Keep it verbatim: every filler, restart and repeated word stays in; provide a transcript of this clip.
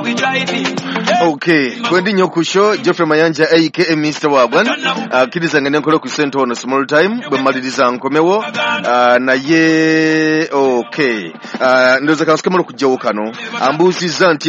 Okay, kwendi nyokusho Geoffrey Mayanja aka Mister Wagwan akiriza ngene nkole ku center on small time bwe maliriza nkomewo uh, naye okay uh, ndoza kansikemalo kujjawo kano ambuziza nti